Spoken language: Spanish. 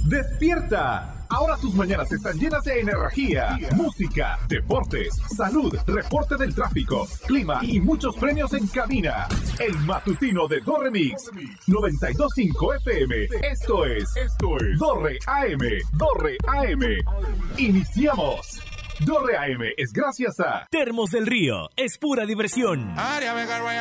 ¡Despierta! Ahora tus mañanas están llenas de energía, música, deportes, salud, reporte del tráfico, clima y muchos premios en cabina. El matutino de Do Remix 92.5 FM. Esto es Dorre AM. Dorre AM. Iniciamos. Dorre AM es gracias a Termos del Río, es pura diversión.